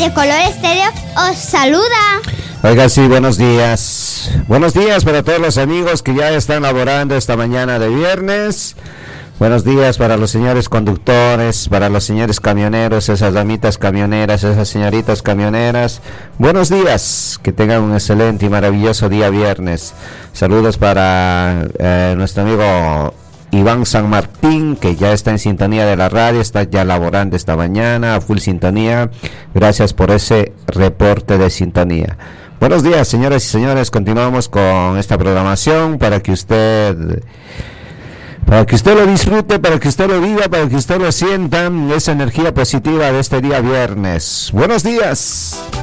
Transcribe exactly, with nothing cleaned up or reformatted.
Color Estéreo os saluda. Oiga, sí, buenos días. Buenos días para todos los amigos que ya están laborando esta mañana de viernes. Buenos días para los señores conductores, para los señores camioneros, esas damitas camioneras, esas señoritas camioneras. Buenos días, que tengan un excelente y maravilloso día viernes. Saludos para eh, nuestro amigo Iván San Martín, que ya está en sintonía de la radio, está ya laborando esta mañana, a full sintonía. Gracias por ese reporte de sintonía. Buenos días, señoras y señores, continuamos con esta programación para que usted... Para que usted lo disfrute, para que usted lo viva, para que usted lo sienta, esa energía positiva de este día viernes. Buenos días.